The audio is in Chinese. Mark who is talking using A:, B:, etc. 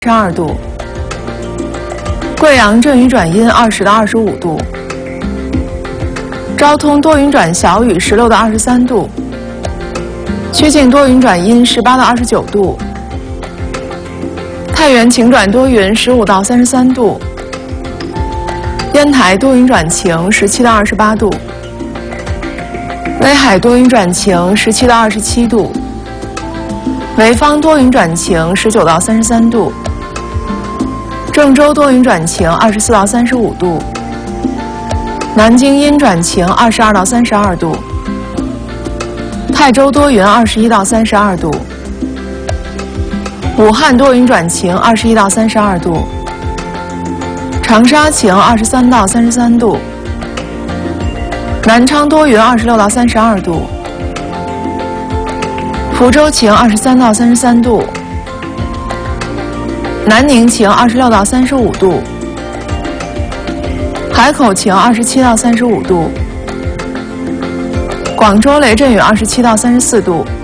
A: 32度，贵阳阵雨转阴20到25度，昭通多云转小雨16到23度，曲靖多云转阴18到29度，太原晴转多云15到33度，烟台多云转晴17到28度，威海多云转晴17到27度，潍坊多云转晴19到33度，郑州多云转晴24到35度，南京阴转晴22到32度，泰州多云21到32度，武汉多云转晴21到32度，长沙晴23到33度，南昌多云26到32度，福州晴23到33度，南宁晴26到35度，海口晴27到35度，广州雷阵雨27到34度。